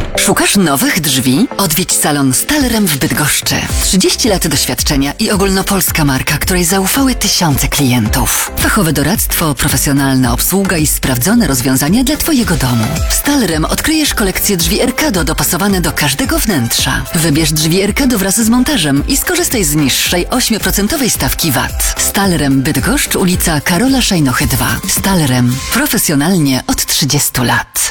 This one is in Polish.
Szukasz nowych drzwi? Odwiedź salon Stalrem w Bydgoszczy. 30 lat doświadczenia i ogólnopolska marka, której zaufały tysiące klientów. Fachowe doradztwo, profesjonalna obsługa i sprawdzone rozwiązania dla Twojego domu. W Stalrem odkryjesz kolekcję drzwi Erkado dopasowane do każdego wnętrza. Wybierz drzwi Erkado wraz z montażem i skorzystaj z niższej 8% stawki VAT. Stalrem Bydgoszcz, ulica Karola Szajnochy 2. Stalrem. Profesjonalnie od 30 lat.